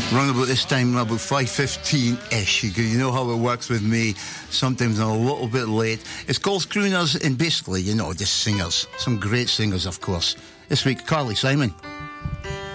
Around about this time, about 5:15-ish. You know how it works with me. Sometimes I'm a little bit late. It's called Crooners, and basically, just singers. Some great singers, of course. This week, Carly Simon.